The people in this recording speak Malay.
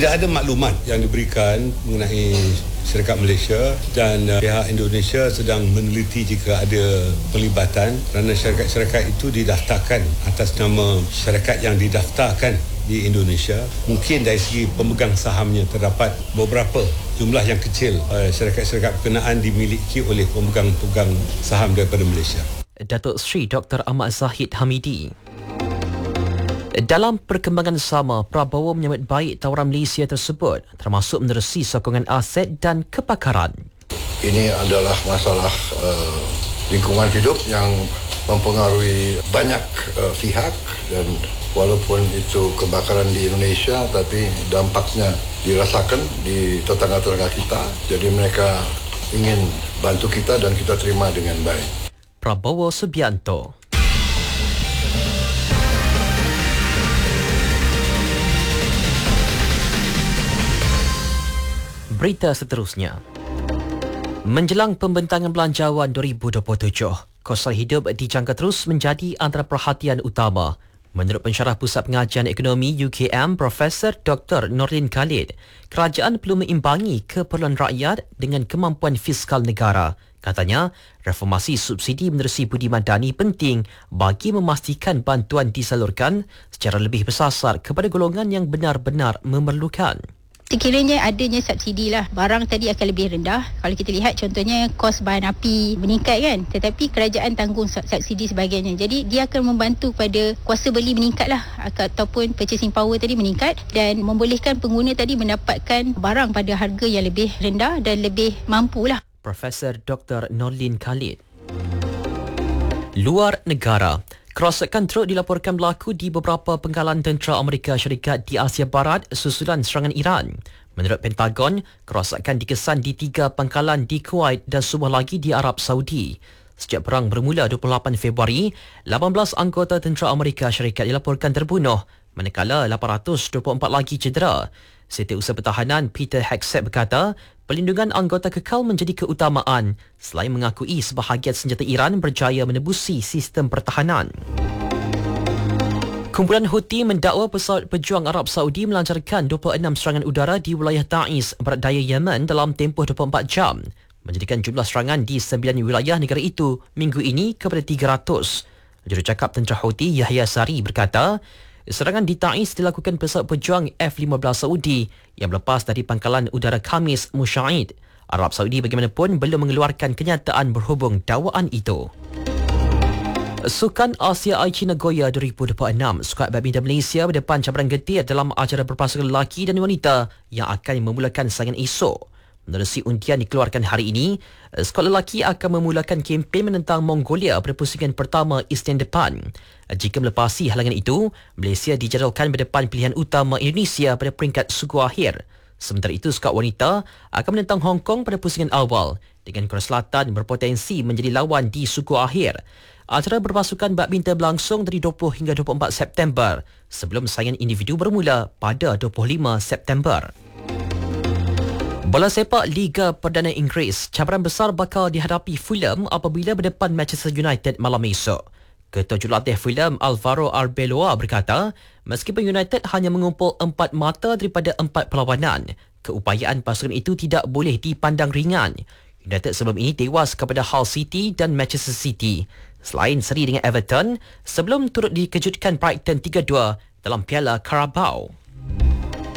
Tidak ada maklumat yang diberikan mengenai syarikat Malaysia dan pihak Indonesia sedang meneliti jika ada pelibatan kerana syarikat-syarikat itu didaftarkan atas nama syarikat yang didaftarkan di Indonesia. Mungkin dari segi pemegang sahamnya terdapat beberapa jumlah yang kecil syarikat-syarikat berkenaan dimiliki oleh pemegang-pemegang saham daripada Malaysia. Datuk Seri Dr. Ahmad Zahid Hamidi. Dalam perkembangan sama, Prabowo menyambut baik tawaran Malaysia tersebut termasuk menerusi sokongan aset dan kepakaran. Ini adalah masalah lingkungan hidup yang mempengaruhi banyak pihak dan walaupun itu kebakaran di Indonesia tapi dampaknya dirasakan di tetangga-tetangga kita. Jadi mereka ingin bantu kita dan kita terima dengan baik. Prabowo Subianto. Berita seterusnya. Menjelang pembentangan belanjawan 2027, kos hidup dijangka terus menjadi antara perhatian utama. Menurut pensyarah Pusat Pengajian Ekonomi UKM, Profesor Dr. Nordin Khalid, kerajaan perlu meimbangi keperluan rakyat dengan kemampuan fiskal negara. Katanya, reformasi subsidi menerusi budi madani penting bagi memastikan bantuan disalurkan secara lebih bersasar kepada golongan yang benar-benar memerlukan. Sekiranya adanya subsidi lah, barang tadi akan lebih rendah. Kalau kita lihat contohnya kos bahan api meningkat kan, tetapi kerajaan tanggung subsidi sebagainya. Jadi dia akan membantu pada kuasa beli meningkat lah, ataupun purchasing power tadi meningkat dan membolehkan pengguna tadi mendapatkan barang pada harga yang lebih rendah dan lebih mampu lah. Profesor Dr. Nordin Khalid. Luar negara. Kerosakan turut dilaporkan berlaku di beberapa penggalan tentera Amerika Syarikat di Asia Barat susulan serangan Iran. Menurut Pentagon, kerosakan dikesan di 3 pangkalan di Kuwait dan sebuah lagi di Arab Saudi. Sejak perang bermula 28 Februari, 18 anggota tentera Amerika Syarikat dilaporkan terbunuh, manakala 824 lagi cedera. Setiausaha Pertahanan Peter Hegseth berkata, pelindungan anggota kekal menjadi keutamaan selain mengakui sebahagian senjata Iran berjaya menebusi sistem pertahanan. Kumpulan Houthi mendakwa pesawat pejuang Arab Saudi melancarkan 26 serangan udara di wilayah Taiz, barat daya Yemen dalam tempoh 24 jam, menjadikan jumlah serangan di 9 wilayah negara itu minggu ini kepada 300. Jurucakap tentera Houthi Yahya Sari berkata, serangan di Taiz dilakukan pesawat pejuang F-15 Saudi yang berlepas dari pangkalan udara Khamis Mushaid. Arab Saudi bagaimanapun belum mengeluarkan kenyataan berhubung dakwaan itu. Sukan Asia Aichi Nagoya 2026, skuad badminton Malaysia berdepan cabaran getir dalam acara berpasukan lelaki dan wanita yang akan memulakan saingan esok. Menerusi undian dikeluarkan hari ini, skuad lelaki akan memulakan kempen menentang Mongolia pada pusingan pertama Isnin depan. Jika melepasi halangan itu, Malaysia dijadualkan berdepan pilihan utama Indonesia pada peringkat suku akhir. Sementara itu, skuad wanita akan menentang Hong Kong pada pusingan awal dengan Korea Selatan berpotensi menjadi lawan di suku akhir. Acara berpasukan badminton berlangsung dari 20 hingga 24 September sebelum saingan individu bermula pada 25 September. Bola sepak Liga Perdana Inggeris, cabaran besar bakal dihadapi Fulham apabila berdepan Manchester United malam esok. Ketua Jurulatih Fulham Alvaro Arbeloa berkata, meskipun United hanya mengumpul 4 mata daripada 4 perlawanan, keupayaan pasukan itu tidak boleh dipandang ringan. United sebelum ini tewas kepada Hull City dan Manchester City, selain seri dengan Everton sebelum turut dikejutkan Brighton 3-2 dalam Piala Carabao.